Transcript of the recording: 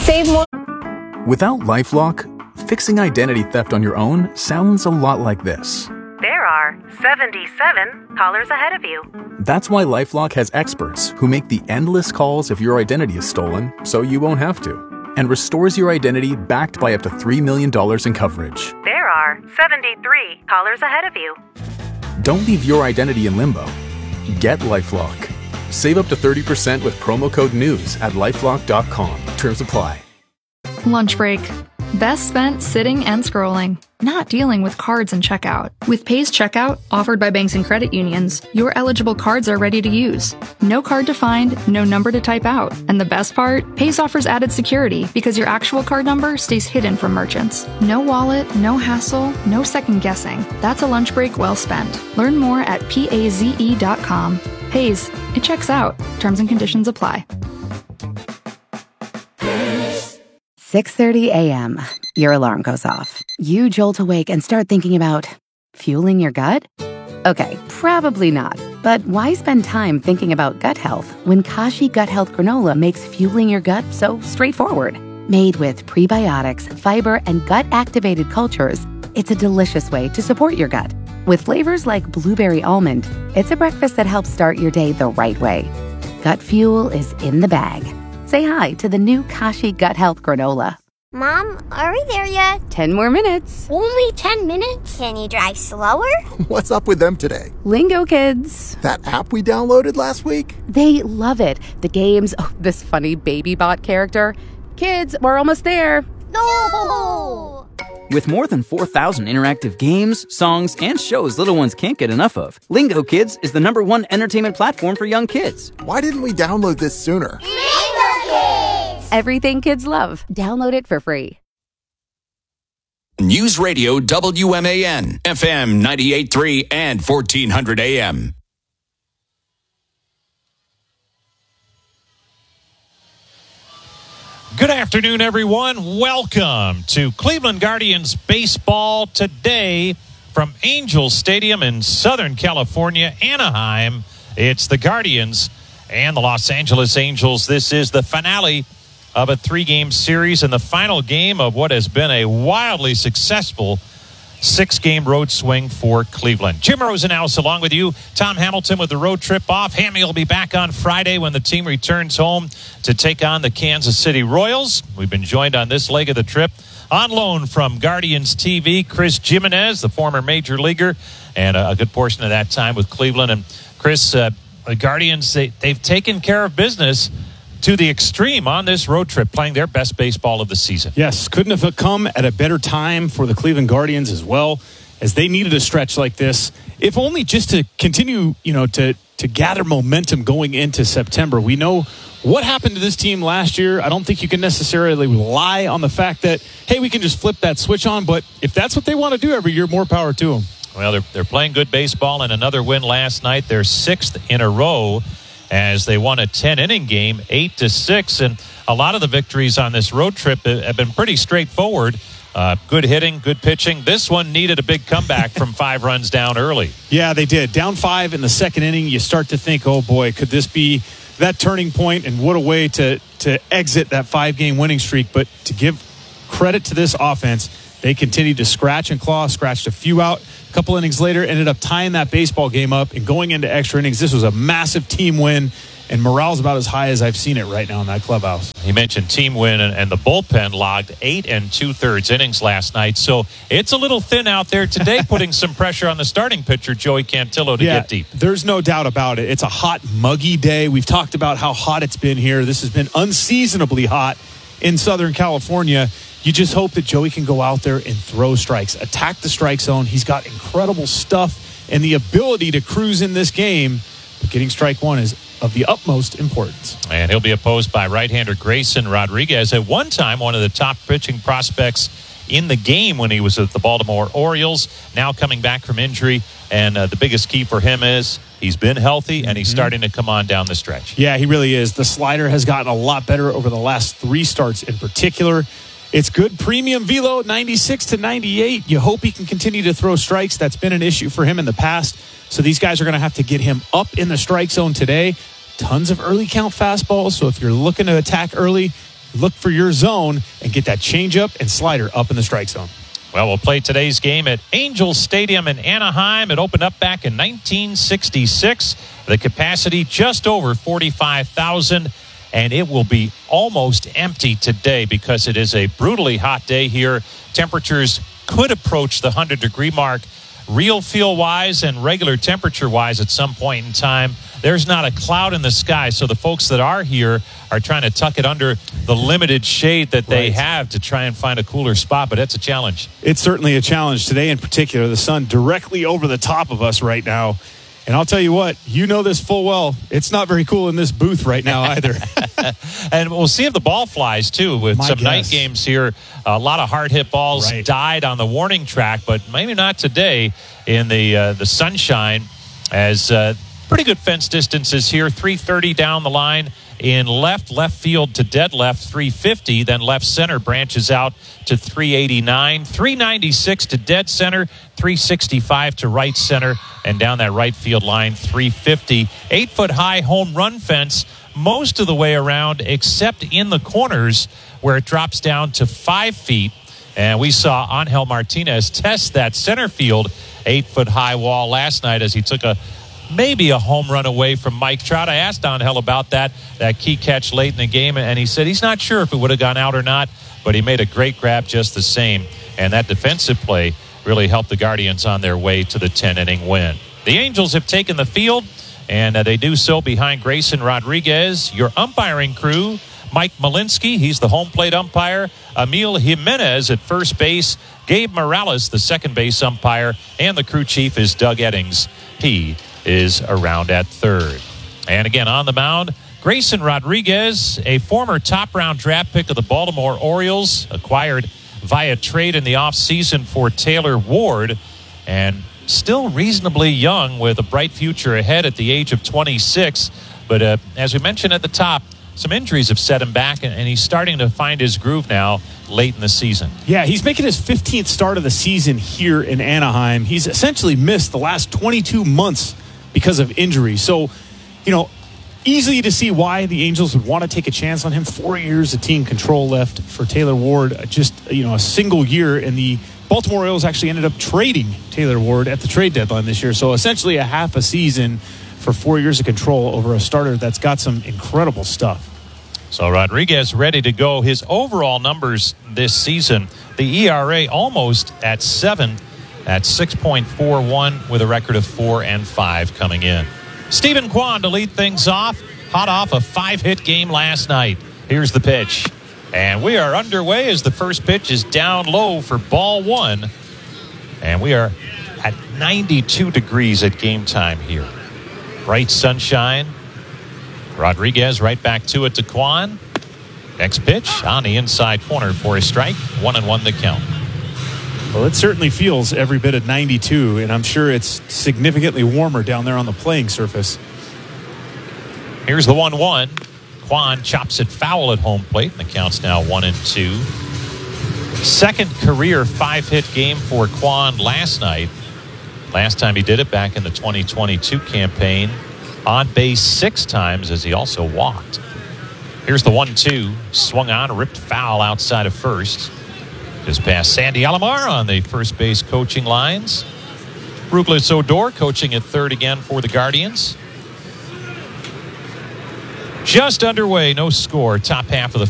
Save more. Without LifeLock, fixing identity theft on your own sounds a lot like this. There are 77 callers ahead of you. That's why LifeLock has experts who make the endless calls if your identity is stolen so you won't have to, and restores your identity backed by up to $3 million in coverage. There are 73 callers ahead of you. Don't leave your identity in limbo. Get LifeLock. Save up to 30% with promo code NEWS at LifeLock.com. Terms apply. Lunch break. Best spent sitting and scrolling, not dealing with cards and checkout. With Paze Checkout, offered by banks and credit unions, your eligible cards are ready to use. No card to find, no number to type out. And the best part? Paze offers added security because your actual card number stays hidden from merchants. No wallet, no hassle, no second guessing. That's a lunch break well spent. Learn more at paze.com. Paze, it checks out. Terms and conditions apply. 6:30 a.m. Your alarm goes off. You jolt awake and start thinking about fueling your gut? Okay, probably not. But why spend time thinking about gut health when Kashi Gut Health Granola makes fueling your gut so straightforward? Made with prebiotics, fiber, and gut-activated cultures, it's a delicious way to support your gut. With flavors like blueberry almond, it's a breakfast that helps start your day the right way. Gut fuel is in the bag. Say hi to the new Kashi Gut Health Granola. Mom, are we there yet? 10 more minutes. Only 10 minutes? Can you drive slower? What's up with them today? Lingo Kids. That app we downloaded last week? They love it. The games, this funny baby bot character. Kids, we're almost there. No! With more than 4,000 interactive games, songs, and shows little ones can't get enough of, Lingo Kids is the #1 entertainment platform for young kids. Why didn't we download this sooner? Everything kids love. Download it for free. News Radio WMAN, FM 98.3 and 1400 AM. Good afternoon, everyone. Welcome to Cleveland Guardians baseball today from Angels Stadium in Southern California, Anaheim. It's the Guardians and the Los Angeles Angels. This is the finale of a 3-game series and the final game of what has been a wildly successful 6-game road swing for Cleveland. Jim Rosenhaus along with you. Tom Hamilton with the road trip off. Hammy will be back on Friday when the team returns home to take on the Kansas City Royals. We've been joined on this leg of the trip on loan from Guardians TV, Chris Jimenez, the former major leaguer, and a good portion of that time with Cleveland. And Chris, the Guardians, they've taken care of business to the extreme on this road trip, playing their best baseball of the season. Yes, couldn't have come at a better time for the Cleveland Guardians as well, as they needed a stretch like this, if only just to continue, to gather momentum going into September. We know what happened to this team last year. I don't think you can necessarily rely on the fact that, hey, we can just flip that switch on, but if that's what they want to do every year, more power to them. Well, they're playing good baseball, and another win last night, their 6th in a row, as they won a 10-inning game, 8-6. And a lot of the victories on this road trip have been pretty straightforward. Good hitting, good pitching. This one needed a big comeback from 5 runs down early. Yeah, they did. Down 5 in the 2nd inning, you start to think, oh boy, could this be that turning point? And what a way to exit that 5-game winning streak. But to give credit to this offense, they continued to scratch and claw, scratched a few out. A couple innings later, ended up tying that baseball game up and going into extra innings. This was a massive team win, and morale's about as high as I've seen it right now in that clubhouse. He mentioned team win, and the bullpen logged 8 2/3 innings last night. So it's a little thin out there today, putting some pressure on the starting pitcher, Joey Cantillo, to get deep. There's no doubt about it. It's a hot, muggy day. We've talked about how hot it's been here. This has been unseasonably hot in Southern California. You just hope that Joey can go out there and throw strikes, attack the strike zone. He's got incredible stuff and the ability to cruise in this game, but getting strike one is of the utmost importance. And he'll be opposed by right-hander Grayson Rodriguez, at one time one of the top pitching prospects in the game when he was at the Baltimore Orioles, now coming back from injury. And the biggest key for him is he's been healthy, and he's starting to come on down the stretch. Yeah, he really is. The slider has gotten a lot better over the last 3 starts in particular. It's good premium velo, 96 to 98. You hope he can continue to throw strikes. That's been an issue for him in the past. So these guys are going to have to get him up in the strike zone today. Tons of early count fastballs. So if you're looking to attack early, look for your zone and get that changeup and slider up in the strike zone. Well, we'll play today's game at Angels Stadium in Anaheim. It opened up back in 1966. The capacity just over 45,000, and it will be almost empty today because it is a brutally hot day here. Temperatures could approach the 100-degree mark, real feel-wise and regular temperature-wise at some point in time. There's not a cloud in the sky, so the folks that are here are trying to tuck it under the limited shade that they have to try and find a cooler spot, but it's a challenge. It's certainly a challenge today in particular. The sun directly over the top of us right now. And I'll tell you what, you know this full well, it's not very cool in this booth right now either. And we'll see if the ball flies, too, with some night games here. A lot of hard-hit balls died on the warning track, but maybe not today in the sunshine, as pretty good fence distances here. 330 down the line in left field to dead left, 350. Then left center branches out to 389. 396 to dead center, 365 to right center. And down that right field line, 350. 8-foot-high home run fence most of the way around, except in the corners where it drops down to 5 feet. And we saw Angel Martinez test that center field 8-foot-high wall last night as he took maybe a home run away from Mike Trout. I asked Angel about that key catch late in the game, and he said he's not sure if it would have gone out or not, but he made a great grab just the same. And that defensive play really helped the Guardians on their way to the 10-inning win. The Angels have taken the field, and they do so behind Grayson Rodriguez. Your umpiring crew, Mike Malinsky, he's the home plate umpire. Emil Jimenez at first base. Gabe Morales, the second base umpire. And the crew chief is Doug Eddings. He is around at third. And again, on the mound, Grayson Rodriguez, a former top-round draft pick of the Baltimore Orioles, acquired via trade in the offseason for Taylor Ward, and still reasonably young with a bright future ahead at the age of 26. But as we mentioned at the top, some injuries have set him back, and he's starting to find his groove now late in the season. Yeah, he's making his 15th start of the season here in Anaheim. He's essentially missed the last 22 months because of injury. So, easily to see why the Angels would want to take a chance on him. 4 years of team control left for Taylor Ward. Just, a single year, and the Baltimore Orioles actually ended up trading Taylor Ward at the trade deadline this year. So essentially a half a season for 4 years of control over a starter that's got some incredible stuff. So Rodriguez ready to go. His overall numbers this season, the ERA almost at 7 at 6.41 with a record of 4-5 coming in. Stephen Kwan to lead things off, hot off a 5-hit game last night. Here's the pitch. And we are underway as the first pitch is down low for ball one. And we are at 92 degrees at game time here. Bright sunshine. Rodriguez right back to it to Kwan. Next pitch on the inside corner for a strike. 1-1 the count. Well, it certainly feels every bit at 92, and I'm sure it's significantly warmer down there on the playing surface. Here's the 1-1. Kwan chops it foul at home plate, and the count's now 1-2. Second career 5-hit game for Kwan last night. Last time he did it back in the 2022 campaign. On base 6 times as he also walked. Here's the 1-2. Swung on, ripped foul outside of first. Just past Sandy Alomar on the first base coaching lines. Ruglis Odor coaching at third again for the Guardians. Just underway, no score. Top half of the